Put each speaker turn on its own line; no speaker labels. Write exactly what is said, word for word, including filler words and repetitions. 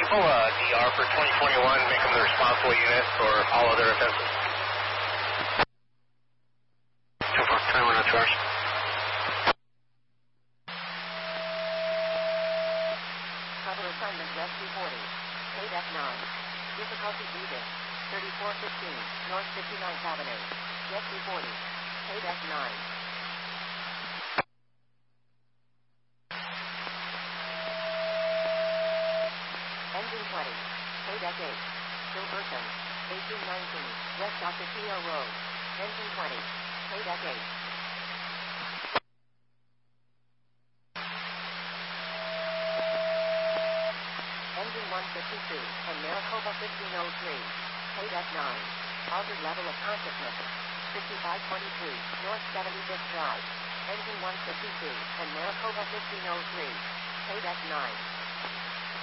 you pull a D R for twenty twenty-one, make them the responsible unit for all other offenses? two four twenty-one, that's yours.
Cover assignment Rescue forty. Payback nine. Difficulty breathing. thirty-four fifteen, North fifty-ninth Avenue. Rescue forty. Payback nine. Engine twenty. Payback eight. Gilberton. eighteen nineteen, West Ocotillo Road. Engine twenty. Payback eight. Engine one fifty-two, and Maricopa fifteen oh three. Payback nine. Altered level of consciousness. fifty-five twenty-two, North seventy-fifth Drive. Engine one fifty-two, and Maricopa fifteen oh three. Payback nine.